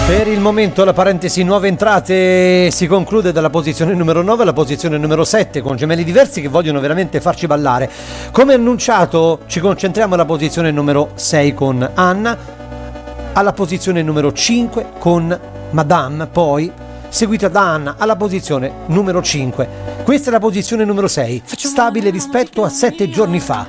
Per il momento la parentesi nuove entrate si conclude dalla posizione numero 9 alla posizione numero 7 con gemelli diversi che vogliono veramente farci ballare. Come annunciato ci concentriamo alla posizione numero 6 con Anna, alla posizione numero 5 con Madame, poi seguita da Anna alla posizione numero 5. Questa è la posizione numero 6, stabile rispetto a 7 giorni fa.